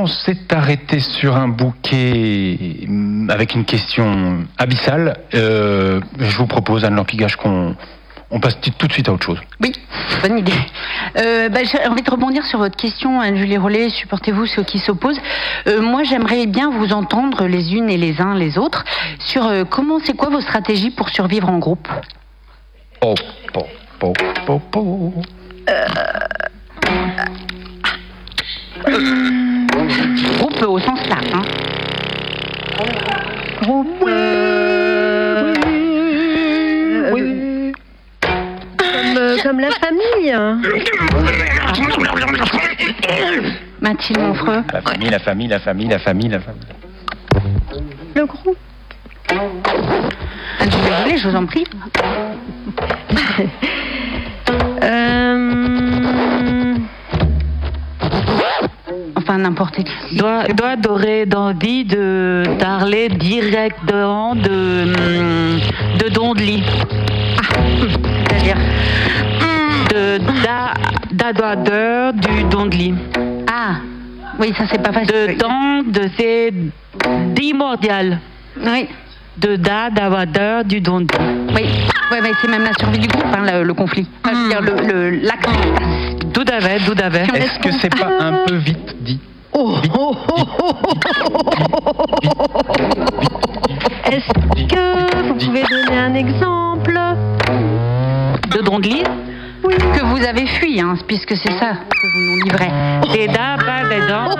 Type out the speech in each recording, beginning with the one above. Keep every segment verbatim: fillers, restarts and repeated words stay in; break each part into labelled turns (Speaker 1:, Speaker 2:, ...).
Speaker 1: s'est arrêté sur un bouquet avec une question abyssale. Euh, je vous propose, Anne-Laure Pigache, qu'on on passe tout de suite à autre chose.
Speaker 2: Oui, bonne idée. Euh, bah, j'ai envie de rebondir sur votre question, Anne-Julie Rollet, supportez-vous ceux qui s'opposent. Euh, moi, j'aimerais bien vous entendre les unes et les uns les autres sur euh, comment, c'est quoi vos stratégies pour survivre en groupe.
Speaker 1: Oh, oh, oh, oh, oh.
Speaker 2: Euh... Groupe au sens large, hein.
Speaker 3: Groupe. Euh... Oui. oui. Comme, euh, comme la famille.
Speaker 2: Mathilde Monfreux.
Speaker 1: La famille, la famille, la famille, la famille, la famille.
Speaker 3: Le groupe.
Speaker 2: Anne-Julie, je vous en prie.
Speaker 3: euh...
Speaker 2: Enfin, n'importe qui.
Speaker 4: Doit, doit aurait envie de parler directement de, de Dondely.
Speaker 2: Ah, c'est-à-dire
Speaker 4: de da, d'adouadeur du Dondely.
Speaker 2: Ah, oui, ça c'est pas facile.
Speaker 4: De temps de c'est primordial.
Speaker 2: Oui.
Speaker 4: De da, d'adouadeur du Dondely.
Speaker 2: Oui, ouais, ouais, c'est même la survie du groupe, hein, le, le conflit. Enfin, je veux dire, le, le, l'acte.
Speaker 4: Tout à fait, tout à fait.
Speaker 1: Est-ce que c'est pas un peu vite dit?
Speaker 3: Oh, oh, oh, oh, Est-ce que vous pouvez donner un exemple
Speaker 4: de Dondely?
Speaker 2: Oui. Que vous avez fui, hein, puisque c'est ça que vous nous livrez.
Speaker 4: Des da, pas des dents.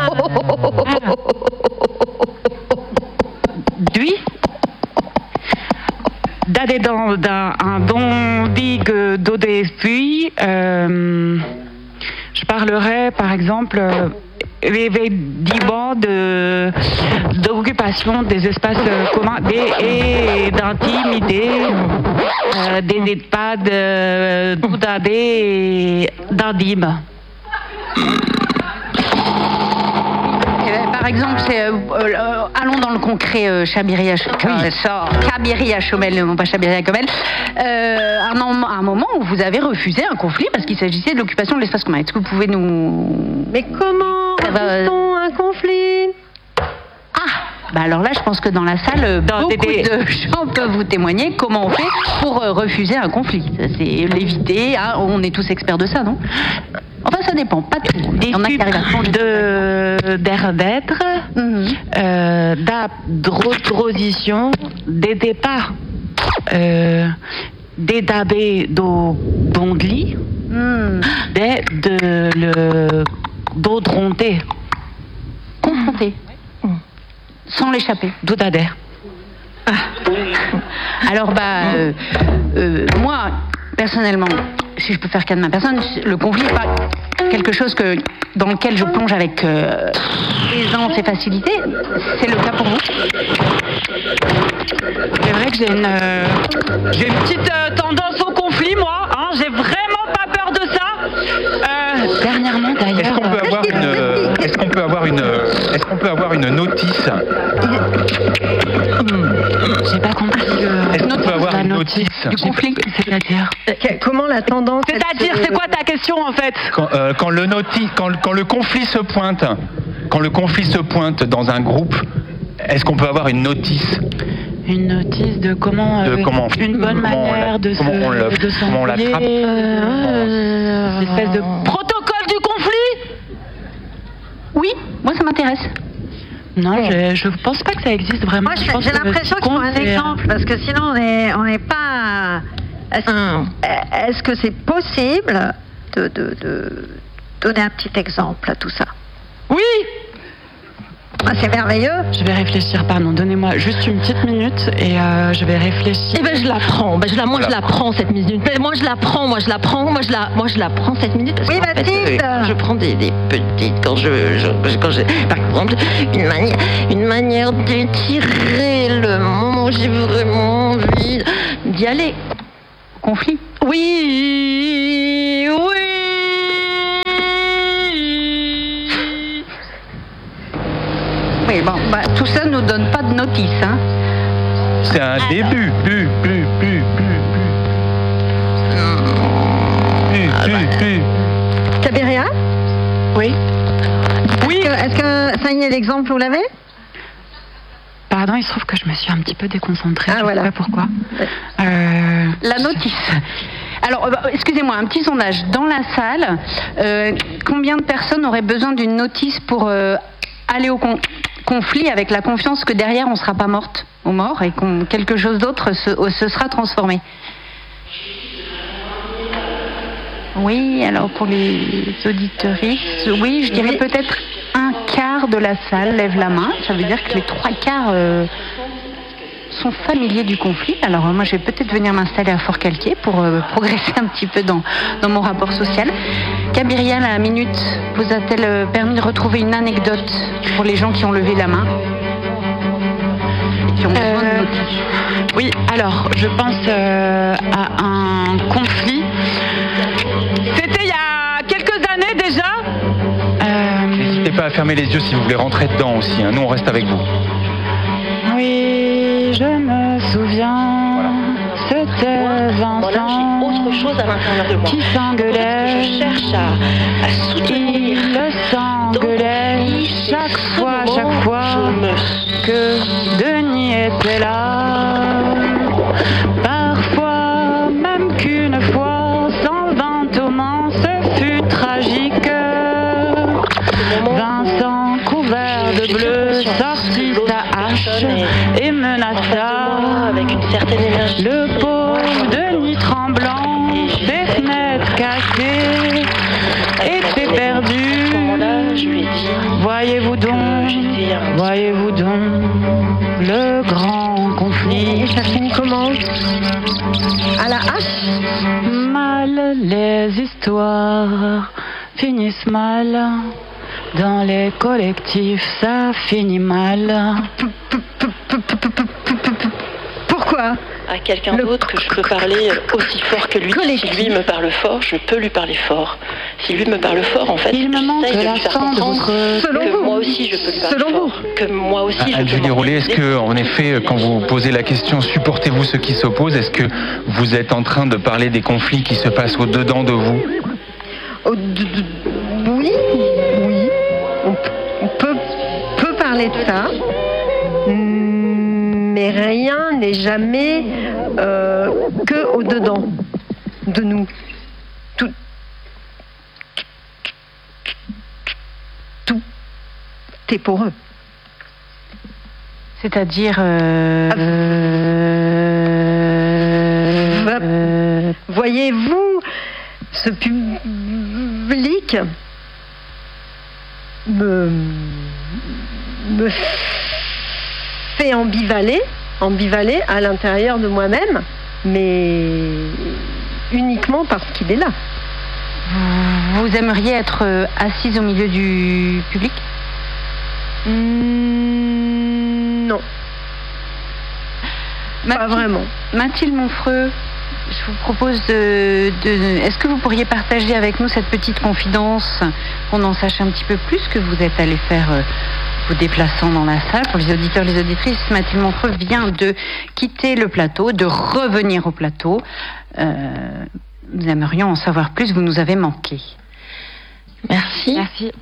Speaker 4: Lui da des dents d'un un don digue d'odé fuit. Euh, je parlerai par exemple. Euh, Événement de d'occupation des espaces communs des, et d'intimité, euh, des EHPAD, euh, des d'indimes.
Speaker 2: Par exemple, c'est, euh, euh, allons dans le concret, euh, Chabiri à Chomel, Chabiri à Chomel, non pas Chabiri à Chomel, euh, un, un moment où vous avez refusé un conflit parce qu'il s'agissait de l'occupation de l'espace commun. Est-ce que vous pouvez nous...
Speaker 3: Mais comment refuse-t-on un conflit?
Speaker 2: Ah, bah alors là, je pense que dans la salle, dans beaucoup des... de gens peuvent vous témoigner comment on fait pour euh, refuser un conflit. C'est l'éviter, hein, on est tous experts de ça, non? Enfin, ça dépend, pas de tout.
Speaker 4: Des
Speaker 2: Il y en a qui arrivent à
Speaker 4: de d'air d'être, mm-hmm. euh, d'adroposition, des départs, euh, des dabés d'Ondely,
Speaker 2: mm.
Speaker 4: des de le d'Audronté.
Speaker 2: Confronté. Mm. Sans l'échapper.
Speaker 4: Tout adhère.
Speaker 2: Ah. Alors, bah, euh, euh, moi, personnellement, si je peux faire cas de ma personne, le conflit n'est pas quelque chose que, dans lequel je plonge avec euh, aisance et facilité. C'est le cas pour vous?
Speaker 4: C'est vrai que j'ai une, euh, j'ai une petite euh, tendance au conflit, moi. Hein, j'ai vraiment pas peur de ça. Euh, dernièrement, d'ailleurs.
Speaker 1: Est-ce qu'on peut avoir une, euh, est-ce qu'on peut avoir une, euh, est-ce qu'on peut avoir une notice?
Speaker 4: hmm, J'ai pas compris. Euh,
Speaker 1: est-ce qu'on peut avoir une notice
Speaker 2: du conflit?
Speaker 4: C'est-à-dire
Speaker 3: comment la tendance?
Speaker 4: C'est-à-dire, c'est quoi ta question en fait?
Speaker 1: Quand, euh, quand le noti- quand, quand le conflit se pointe, quand le conflit se pointe dans un groupe, est-ce qu'on peut avoir une notice?
Speaker 4: Une notice de comment,
Speaker 1: de
Speaker 4: euh,
Speaker 1: comment
Speaker 4: une bonne manière de se, de
Speaker 1: comment on l'attrape,
Speaker 4: euh, une espèce de protocole du conflit.
Speaker 2: Oui, moi ça m'intéresse.
Speaker 4: Non, je, je pense pas que ça existe vraiment.
Speaker 5: Moi, je, j'ai l'impression qu'il faut un exemple, parce que sinon on n'est on est pas. Est-ce, hum. est-ce que c'est possible de, de, de donner un petit exemple à tout ça?
Speaker 4: Oui.
Speaker 5: Ah, c'est merveilleux.
Speaker 4: Je vais réfléchir, pardon, donnez-moi juste une petite minute et euh, je vais réfléchir.
Speaker 3: Eh ben je la prends, ben, je la, moi je la prends cette minute. Moi je la prends, moi je la prends, moi je la, moi je la prends cette minute.
Speaker 5: Oui, Mathilde.
Speaker 3: Fait, euh, je prends des, des petites quand je, je quand j'ai, par exemple, une manière, une manière d'étirer le moment où j'ai vraiment envie d'y aller.
Speaker 2: Conflit.
Speaker 3: Oui, oui.
Speaker 2: Oui, bon, bah, tout ça ne nous donne pas de notice, hein.
Speaker 1: C'est un début. Bu, bu, bu, bu, bu. Bu, bu, bu.
Speaker 3: Cabiria?
Speaker 4: Oui. Oui.
Speaker 5: Est-ce que, est-ce que ça y est, l'exemple, vous l'avez?
Speaker 2: Pardon, il se trouve que je me suis un petit peu déconcentrée,
Speaker 5: Ah,
Speaker 2: je
Speaker 5: voilà.
Speaker 2: ne sais pas pourquoi. Euh, La notice. Alors, euh, excusez-moi, un petit sondage. Dans la salle, euh, combien de personnes auraient besoin d'une notice pour euh, aller au con- conflit avec la confiance que derrière on ne sera pas morte ou mort et que quelque chose d'autre se, se sera transformé? Oui, alors pour les auditeuristes, oui, je dirais peut-être un quart de la salle lève la main. Ça veut dire que les trois quarts euh, sont familiers du conflit. Alors euh, moi, je vais peut-être venir m'installer à Fort-Calquier pour euh, progresser un petit peu dans, dans mon rapport social. Gabrielle, à la minute, vous a-t-elle euh, permis de retrouver une anecdote pour les gens qui ont levé la main et qui ont besoin
Speaker 4: Euh,
Speaker 2: de notice?
Speaker 4: Oui, alors je pense euh, à un conflit. C'était il y a quelques années déjà. Euh,
Speaker 1: N'hésitez pas à fermer les yeux si vous voulez rentrer dedans aussi. Hein. Nous, on reste avec vous.
Speaker 4: oui, je me souviens. C'était
Speaker 3: Moi, là, j'ai
Speaker 4: Vincent
Speaker 3: autre chose à l'intérieur de moi.
Speaker 4: qui s'engueulait.
Speaker 3: Je cherche à, à soutenir.
Speaker 4: Il le s'engueulait chaque fois, chaque fois que Denis était là. Parfois, même qu'une fois, sans ventement, ce fut tragique. Vincent, couvert de bleu, sortit sa hache et menaça
Speaker 3: avec une certaine énergie.
Speaker 4: le pauvre Denis tremblant, ses fenêtres cassées, était perdu.
Speaker 3: Là, je lui ai dit.
Speaker 4: Voyez-vous donc,
Speaker 3: j'étais un-
Speaker 4: voyez-vous donc, le grand conflit.
Speaker 5: Et ça finit comment? À la hache?
Speaker 4: Mal, les histoires finissent mal. Dans les collectifs, ça finit mal.
Speaker 5: Pourquoi?
Speaker 3: À quelqu'un
Speaker 5: Le
Speaker 3: d'autre que je peux parler aussi fort que lui.
Speaker 5: collectif.
Speaker 3: Si lui me parle fort, je peux lui parler fort. Si lui me parle fort, en fait,
Speaker 4: Il me manque
Speaker 3: j'essaye de
Speaker 4: la
Speaker 3: lui faire
Speaker 4: fin de
Speaker 3: comprendre
Speaker 4: votre-
Speaker 5: Selon
Speaker 3: que
Speaker 5: vous.
Speaker 3: moi aussi je peux lui parler
Speaker 5: Selon
Speaker 3: fort. Que moi aussi je peux
Speaker 1: Anne-Julie Rollet, est-ce
Speaker 3: m'organiser.
Speaker 1: que, en effet, quand vous posez la question, supportez-vous ceux qui s'opposent, est-ce que vous êtes en train de parler des conflits qui se passent au-dedans de vous?
Speaker 5: Oh, d- d- Oui, oui. On, p- on peut, peut parler de ça, mais rien n'est jamais euh, que au-dedans de nous. Tout, tout est pour eux.
Speaker 2: C'est-à-dire... euh,
Speaker 5: Va-
Speaker 2: euh,
Speaker 5: Voyez-vous, ce public me, me fait ambivaler, ambivaler à l'intérieur de moi-même, mais uniquement parce qu'il est là.
Speaker 2: vous, vous aimeriez être euh, assise au milieu du public?
Speaker 5: Mm, non, pas
Speaker 2: Mathilde-
Speaker 5: vraiment.
Speaker 2: Mathilde Monfreux, je vous propose de, de... Est-ce que vous pourriez partager avec nous cette petite confidence, qu'on en sache un petit peu plus, que vous êtes allé faire euh, vous déplaçant dans la salle? Pour les auditeurs, les auditrices, Mathilde Monfreux vient de quitter le plateau, de revenir au plateau. Euh, nous aimerions en savoir plus, vous nous avez manqué.
Speaker 3: Merci.
Speaker 2: Merci.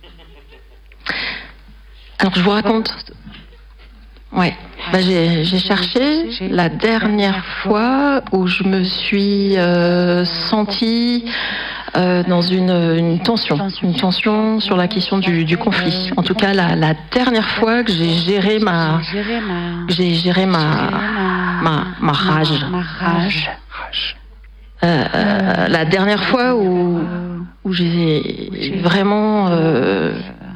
Speaker 3: Alors je vous raconte. Ouais. Bah, j'ai, j'ai cherché la dernière fois où je me suis euh, sentie euh, dans une, une tension, une tension sur la question du, du conflit. En tout cas, la, la dernière fois que j'ai géré ma, j'ai géré ma, ma, ma rage.
Speaker 2: Ma rage.
Speaker 3: Euh, euh, la dernière fois où, où j'ai vraiment euh,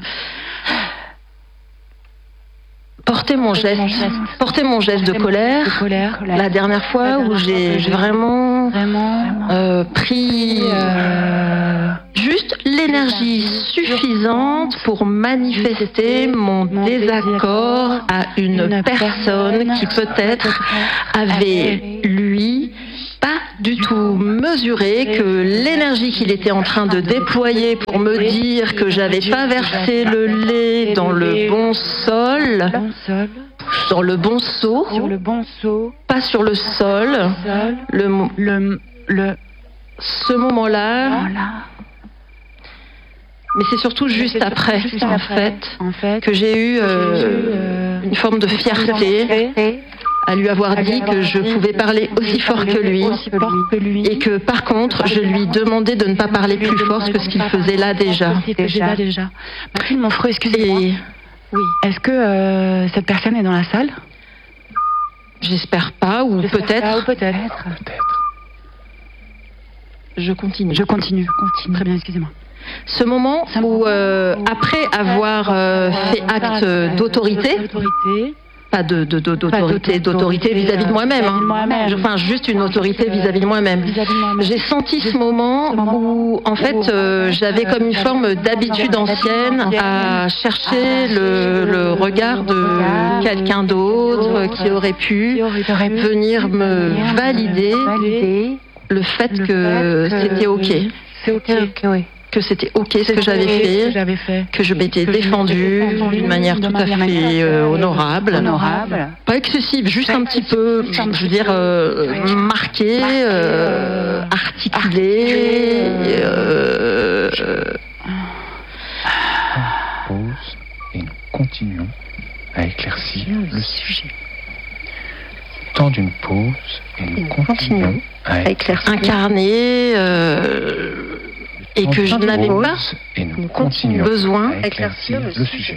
Speaker 3: porté mon geste, porté mon geste de colère. La dernière fois où j'ai vraiment euh, pris euh, juste l'énergie suffisante pour manifester mon désaccord à une personne qui peut-être avait, lui, pas du tout mesuré que l'énergie qu'il était en train de déployer pour me dire que j'avais pas versé le lait dans le bon sol, dans le bon seau,
Speaker 4: Sur le bon seau,
Speaker 3: pas sur le sol, le, mo-
Speaker 4: le, le,
Speaker 3: ce moment-là,
Speaker 2: Voilà.
Speaker 3: Mais c'est surtout juste
Speaker 4: c'est
Speaker 3: après,
Speaker 4: surtout juste
Speaker 3: en,
Speaker 4: après,
Speaker 3: fait,
Speaker 4: en fait,
Speaker 3: que j'ai eu euh,
Speaker 4: euh,
Speaker 3: une forme de fierté à lui avoir dit que je pouvais parler aussi fort que lui,
Speaker 4: que lui.
Speaker 3: et que par contre, je lui demandais de ne pas parler plus fort que ce qu'il faisait là déjà.
Speaker 4: Déjà, déjà. Mathilde Monfreux, excusez-moi.
Speaker 3: Et
Speaker 4: Oui. Est-ce que euh, cette personne est dans la salle?
Speaker 3: j'espère pas, ou
Speaker 4: J'espère
Speaker 3: peut-être.
Speaker 4: pas, ou peut-être.
Speaker 1: Peut-être.
Speaker 3: Je continue.
Speaker 4: Je continue. continue. Très bien, excusez-moi.
Speaker 3: Ce moment où, euh, après avoir euh, fait acte d'autorité, pas de, de, de- d'autorité, d'autorité vis-à-vis de moi-même, hein.
Speaker 4: moi-même.
Speaker 3: Enfin juste une autorité vis-à-vis de moi-même. J'ai senti ce moment où, en fait, euh, j'avais comme une forme d'habitude ancienne à chercher le, le regard de quelqu'un d'autre qui aurait pu venir me valider le fait que c'était ok,
Speaker 4: C'est ok, ok, oui.
Speaker 3: que c'était ok ce que j'avais fait,
Speaker 4: j'avais fait.
Speaker 3: que je m'étais
Speaker 4: Que je
Speaker 3: défendue
Speaker 4: m'étais défendue
Speaker 3: d'une manière
Speaker 4: de
Speaker 3: tout à
Speaker 4: manière
Speaker 3: fait euh, honorable.
Speaker 4: Honorable.
Speaker 3: Pas excessive, juste un petit peu, je veux dire, euh, marquée, euh, articulée. euh,
Speaker 1: Pause et nous continuons à éclaircir le sujet. Le temps d'une pause et nous continuons à éclaircir
Speaker 3: incarnée, euh, et que je n'avais pas
Speaker 1: et nous continuons
Speaker 3: besoin
Speaker 1: à éclaircir le sujet.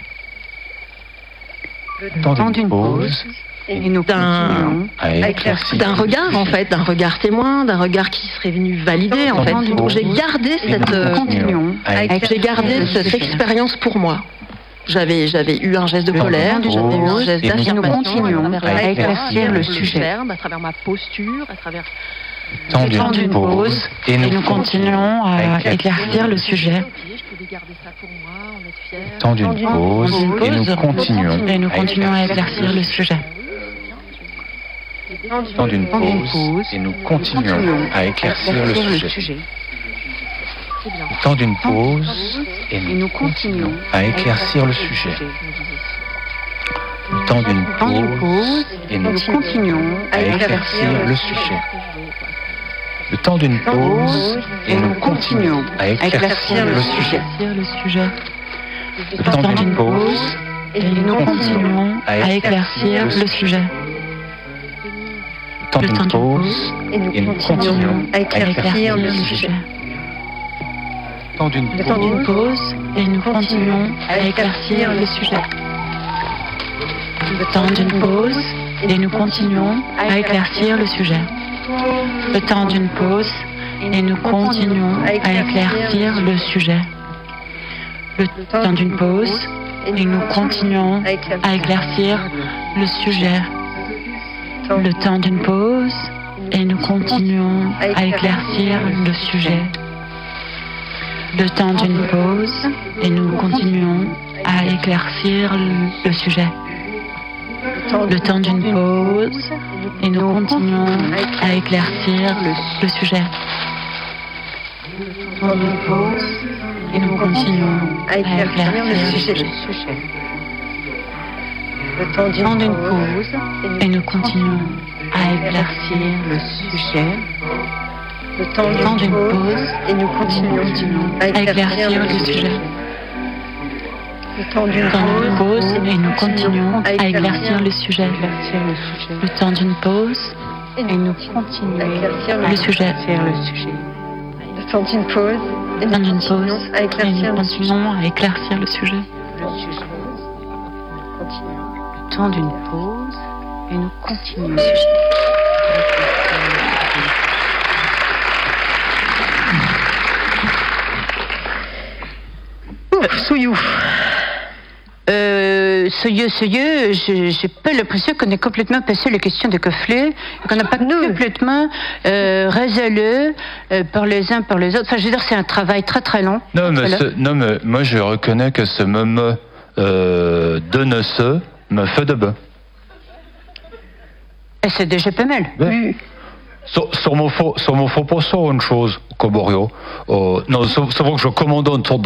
Speaker 1: Le temps d'une pause et nous continuons à éclaircir
Speaker 3: d'un regard en fait, d'un regard témoin, d'un regard qui serait venu valider en fait. Donc j'ai gardé cette, euh, j'ai gardé cette expérience pour moi. J'avais, j'avais eu un geste de colère, j'avais eu un geste d'affirmation.
Speaker 2: Nous continuons à éclaircir le sujet.
Speaker 3: À travers ma posture, à travers
Speaker 1: temps d'une pause et nous continuons
Speaker 4: à éclaircir le sujet.
Speaker 1: temps d'une pause et nous continuons
Speaker 4: Et nous continuons à éclaircir le sujet.
Speaker 1: temps d'une pause et nous continuons à éclaircir le sujet. Le temps d'une pause et nous continuons à éclaircir le sujet. Le temps d'une pause et nous continuons à éclaircir le sujet. Le temps d'une pause et nous continuons à éclaircir le sujet. Le temps d'une pause
Speaker 4: Et nous continuons à éclaircir le sujet.
Speaker 1: Le temps d'une pause et nous continuons à éclaircir le sujet. Le temps d'une
Speaker 4: Pause et nous continuons à éclaircir le sujet. Le temps d'une pause et nous continuons à éclaircir le sujet. Le temps d'une pause et nous continuons à éclaircir le sujet. Le temps d'une pause et nous continuons à éclaircir le sujet. Le temps d'une pause et nous continuons à éclaircir le sujet. Le temps d'une pause et nous continuons à éclaircir le sujet. Le temps d'une pause et nous continuons à éclaircir le sujet. Le temps d'une pause et nous continuons à éclaircir le sujet. Le temps d'une pause et nous continuons à éclaircir le sujet. Le temps d'une pause et nous continuons à éclaircir le sujet. Le temps d'une pause et nous continuons à éclaircir le sujet. Le temps d'une pause et nous continuons à éclaircir le sujet.
Speaker 5: Le temps d'une pause
Speaker 4: Le temps d'une pause et nous continuons à éclaircir le sujet. Le temps d'une pause et nous continuons le sujet.
Speaker 5: Soyou.
Speaker 2: Euh, sérieux, sérieux, j'ai j'ai pas l'impression qu'on ait complètement passé les questions de Cofflet, qu'on n'a pas complètement euh, résolu euh, par les uns par les autres. Enfin, je veux dire, c'est un travail très très long.
Speaker 1: Non, mais,
Speaker 2: Voilà.
Speaker 1: ce- non, mais moi je reconnais que ce me me euh, de ne se me fait de be.
Speaker 2: Et c'est déjà pas mal.
Speaker 1: Ouais. Så, som, att få, som att få på så en chose, Coborio. Och, no, så, så var också kommandant